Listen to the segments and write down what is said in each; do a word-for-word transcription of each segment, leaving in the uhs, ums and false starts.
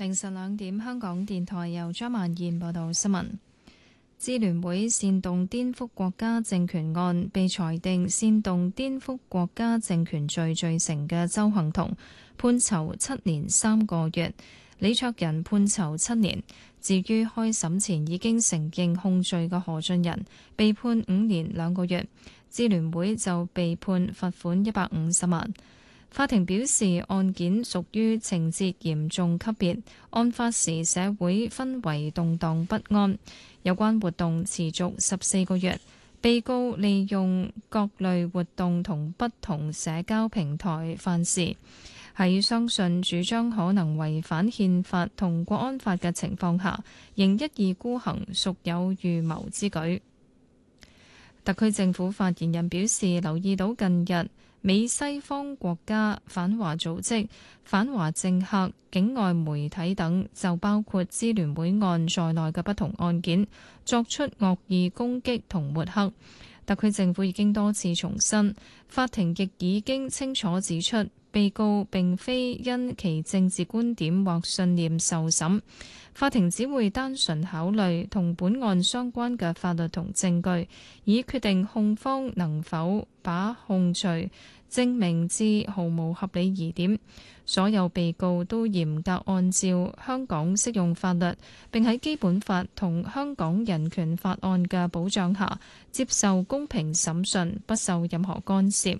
凌晨兩點，香港電台由張曼燕報道新聞。支聯會煽動顛覆國家政權案被裁定煽動顛覆國家政權罪罪成嘅鄒幸彤判囚七年三個月，李卓人判囚七年。至於開審前已經承認控罪嘅何俊仁被判五年兩個月，支聯會就被判罰款一百五十萬。法庭表示案件屬於情節嚴重級別，案發時社會氛圍動盪不安，有關活動持續十四個月。被告利用各類活動同不同社交平台犯事，喺相信主張可能違反憲法同國安法嘅情況下，仍一意孤行，屬有預謀之舉。特區政府發言人表示，留意到近日美西方國家、反華組織、反華政客、境外媒體等，就包括支聯會案在內嘅不同案件，作出惡意攻擊同抹黑。特區政府已經多次重申，法庭亦已經清楚指出，被告並非因其政治觀點或信念受審，法庭只會單純考慮同本案相關嘅法律同證據，以決定控方能否把控罪證明至毫無合理疑點。所有被告都嚴格按照香港適用法律，並喺基本法同香港人權法案嘅保障下接受公平審訊，不受任何干涉。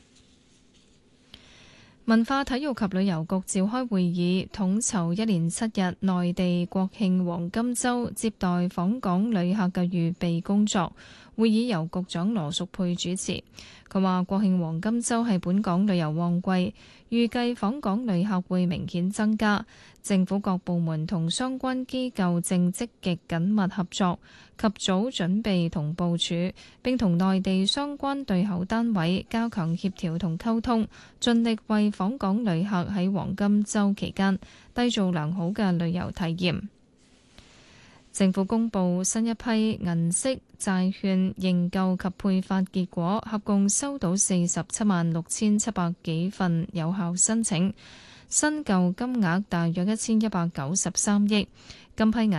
文化體育及旅遊局召開會議，統籌一連七日內地國慶黃金週接待訪港旅客嘅預備工作。會議由局長羅淑佩主持。佢話：國慶黃金週係本港旅遊旺季，預計訪港旅客會明顯增加。政府各部門同相關機構正積極緊密合作，及早準備同部署，並同內地相關對口單位加強協調同溝通，盡力為訪港旅客喺黃金週期間締造良好嘅旅遊體驗。政府公布新一批銀色債券認購及配發結果，合共收到四十七萬六千七百幾份有效申請，申購金額大約一千一百九十三億。今批銀